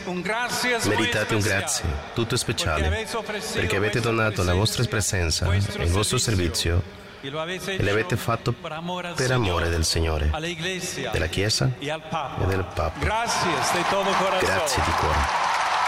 Meritate un grazie tutto speciale perché avete donato la vostra presenza e il vostro servizio e l'avete fatto per amore del Signore, della Chiesa e del Papa. Grazie di cuore.